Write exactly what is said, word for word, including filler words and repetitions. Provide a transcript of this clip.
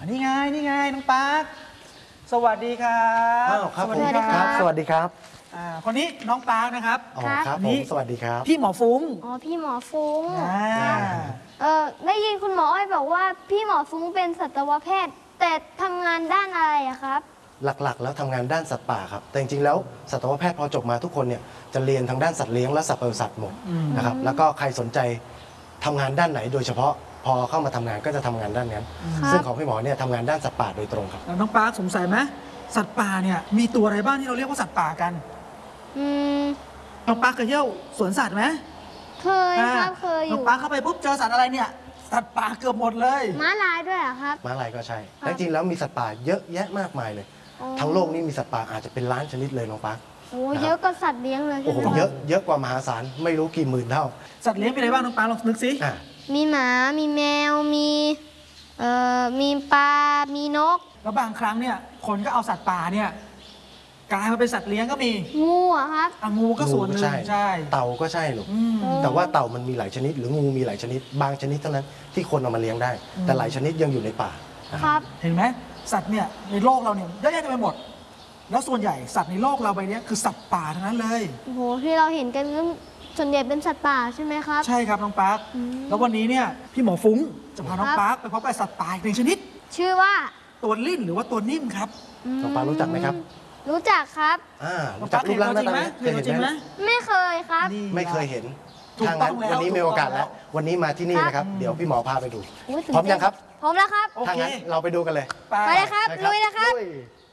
นี่ไงนี่ไงน้องปาร์คสวัสดีครับอ้าวครับสวัสดีครับสวัสดีครับอ่าคนนี้น้องปาร์คนะครับอ๋อครับผมสวัสดีครับพี่หมอฟุ้งอ๋อพี่หมอฟุ้งอ่าเออได้ยินคุณหมออ้อยบอกว่าพี่หมอฟุ้งเป็นสัตวแพทย์แต่ทำงานด้านอะไรอะครับหลักๆ แล้วทำงานด้านสัตว์ป่าครับแต่จริงๆแล้วสัตวแพทย์พอจบมาทุกคนเนี่ยจะเรียนทางด้านสัตว์เลี้ยงและสัตว์ปศุสัตว์หมดนะครับแล้วก็ใครสนใจทำงานด้านไหนโดยเฉพาะพอเข้ามาทำงานก็จะทำงานด้านนั้นซึ่งของพี่หมอเนี่ยทำงานด้านสัตว์ป่าโดยตรงครับแล้วน้องปาร์คสงสัยไหมสัตว์ป่าเนี่ยมีตัวอะไรบ้างที่เราเรียกว่าสัตว์ป่ากันอืมน้องปาร์คเคยเที่ยวสวนสัตว์ไหมเคยครับเคยอยู่น้องปาร์คเข้าไปปุ๊บเจอสัตว์อะไรเนี่ยสัตว์ป่าเกือบหมดเลยม้าลายด้วยเหรอครับม้าลายก็ใช่แต่จริงๆแล้วมีสัตว์ป่าเยอะแยะมากมายเลยทั้งโลกนี้มีสัตว์ป่าอาจจะเป็นล้านชนิดเลยน้องปาร์คโอ้เยอะก็สัตว์เลี้ยงเลยใช่ไหมโอ้โหเยอะเยอะกว่ามหาศาลไม่รู้กี่หมื่นเท่าสัตว์เลี้ยงมีอะไรบ้างน้องปาร์คลองนึกสิมีหมามีแมวมีเอ่อมีปลามีนกแล้วบางครั้งเนี่ยคนก็เอาสัตว์ป่าเนี่ยกลายมาเป็นสัตว์เลี้ยงก็มีงูอะครับงูก็ส่วนหนึ่งใช่เต่าก็ใช่หรอกแต่ว่าเต่ามันมีหลายชนิดหรืองูมีหลายชนิดบางชนิดเท่านั้นที่คนเอามาเลี้ยงได้แต่หลายชนิดยังอยู่ในป่าครับเห็นไหมสัตว์เนี่ยในโลกเราเนี่ยเยอะแยะไปหมดแล้วส่วนใหญ่สัตว์ในโลกเราใบนี้คือสัตว์ป่าทั้งนั้นเลยโอ้โหที่เราเห็นกันส่วนใหญ่เป็นสัตว์ป่าใช่ไหมครับใช่ครับน้องปาร์คแล้ววันนี้เนี่ยพี่หมอฟุ้งจะพาน้องปาร์คไปพบกับสัตว์ป่าอีกหนึ่งชนิดชื่อว่าตัวลิ่นหรือว่าตัวนิ่มครับน้องปาร์ครู้จักไหมครับรู้จักครับอ่ารู้จักรูปร่างหน้าตาไหมเคยเห็นไหมไม่เคยครับไม่เคยเห็นทางนั้นวันนี้มีโอกาสแล้ววันนี้มาที่นี่นะครับเดี๋ยวพี่หมอพาไปดูพร้อมยังครับพร้อมแล้วครับทางนั้นเราไปดูกันเลยไปเลยครับลุยนะครับ